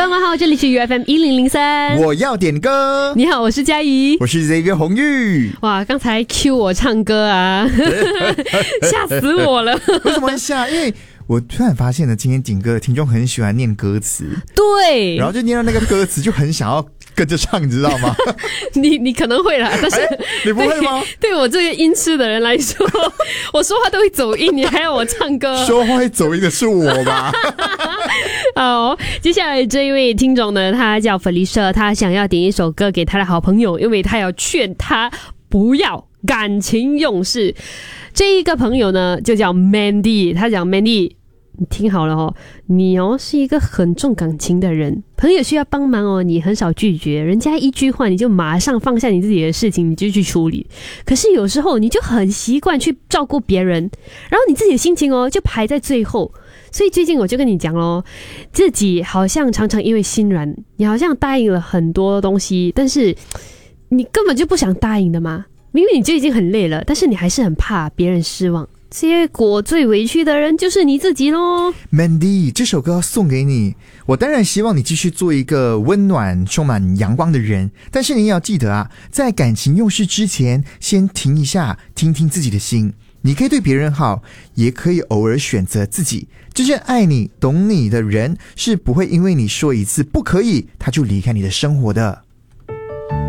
傍晚好，这里是 UFM1003， 我要点歌。 你好，我是佳怡， 我是 Xavier 红玉。 哇，刚才 cue 我唱歌啊，吓死我了。 为什么会吓？因为我突然发现了，今天点歌的听众很喜欢念歌词， 对， 然后就念到那个歌词，就很想要跟着唱，你知道吗？ 你可能会啦，但是、 你不会吗？ 对我这个音痴的人来说，我说话都会走音，你还要我唱歌？ 说话会走音的是我吧？ 好，接下来这一位听众呢，他叫弗利舍，他想要点一首歌给他的好朋友，因为他要劝他不要感情用事。这一个朋友呢，就叫 Mandy， 他讲 Mandy， 你听好了哦，你是一个很重感情的人，朋友需要帮忙哦，你很少拒绝，人家一句话你就马上放下你自己的事情，你就去处理。可是有时候你就很习惯去照顾别人，然后你自己的心情就排在最后。所以最近我就跟你讲咯，自己好像常常因为心软，你好像答应了很多东西，但是你根本就不想答应的嘛。明明你就已经很累了，但是你还是很怕别人失望，结果最委屈的人就是你自己咯。 Mandy， 这首歌要送给你，我当然希望你继续做一个温暖充满阳光的人，但是你也要记得啊，在感情用事之前先停一下，听听自己的心。你可以对别人好，也可以偶尔选择自己。真正爱你懂你的人是不会因为你说一次不可以他就离开你的生活的。